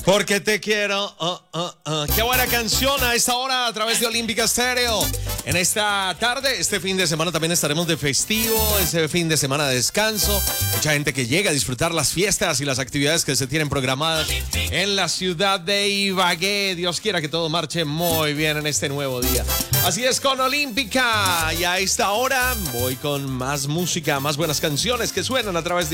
Porque te quiero. Qué buena canción a esta hora a través de Olímpica Stereo. En esta tarde, este fin de semana también estaremos de festivo, ese fin de semana de descanso. Mucha gente que llega a disfrutar las fiestas y las actividades que se tienen programadas en la ciudad de Ibagué. Dios quiera que todo marche muy bien en este nuevo día. Así es con Olímpica. Y a esta hora voy con más música, más buenas canciones que suenan a través de